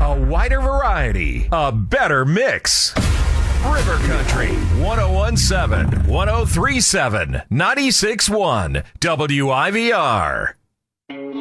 A wider variety, a better mix. River Country 1017, 1037, 96.1 WIVR.